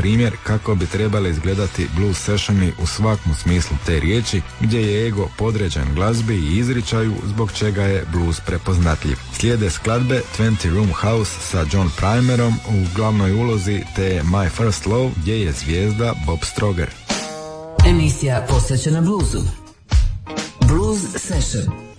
primjer kako bi trebali izgledati blues sessioni u svakom smislu te riječi, gdje je ego podređen glazbi i izričaju, zbog čega je blues prepoznatljiv. Slijede skladbe 20 Room House sa John Primerom u glavnoj ulozi te My First Love, gdje je zvijezda Bob Stroger. Emisija posvećena bluesu. Blues Session.